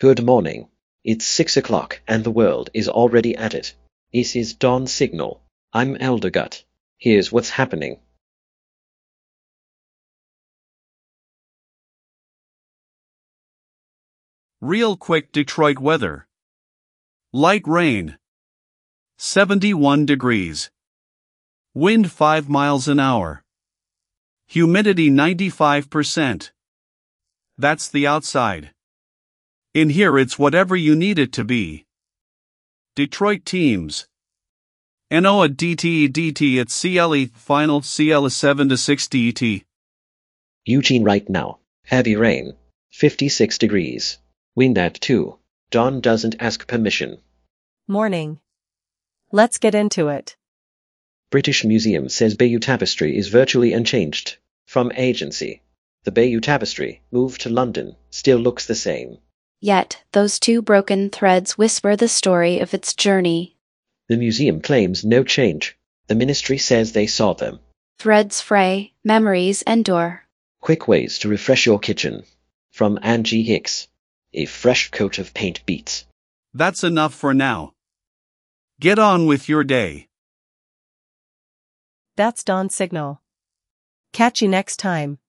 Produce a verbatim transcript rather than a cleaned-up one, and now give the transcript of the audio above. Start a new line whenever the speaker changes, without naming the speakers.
Good morning. It's six o'clock and the world is already at it. This is Dawn Signal. I'm Eldergut. Here's what's happening.
Real quick Detroit weather. Light rain. seventy-one degrees. Wind five miles an hour. Humidity ninety-five percent. That's the outside. In here it's whatever you need it to be. Detroit teams. N O A D T E D T at C L E final C L A seven to six D T.
Eugene right now. Heavy rain. fifty-six degrees. Wind at two. Dawn doesn't ask permission.
Morning. Let's get into it.
British Museum says Bayeux Tapestry is virtually unchanged. From agency. The Bayeux Tapestry, moved to London, still looks the same.
Yet, those two broken threads whisper the story of its journey.
The museum claims no change. The ministry says they saw them.
Threads fray, memories endure.
Quick ways to refresh your kitchen. From Angie Hicks. A fresh coat of paint beats.
That's enough for now. Get on with your day.
That's Dawn Signal. Catch you next time.